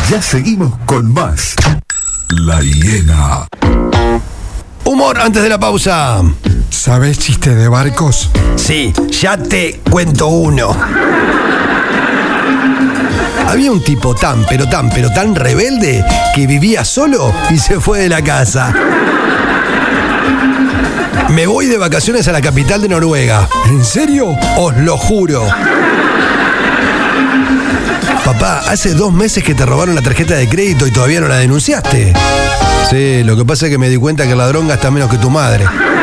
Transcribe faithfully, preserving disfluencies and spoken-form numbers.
Ya seguimos con más. La Hiena. Humor antes de la pausa. ¿Sabés chiste de barcos? Sí, ya te cuento uno. Había un tipo tan, pero tan, pero tan rebelde que vivía solo y se fue de la casa. Me voy de vacaciones a la capital de Noruega. ¿En serio? Os lo juro. Papá, hace dos meses que te robaron la tarjeta de crédito y todavía no la denunciaste. Sí, lo que pasa es que me di cuenta que el ladrón gasta menos que tu madre.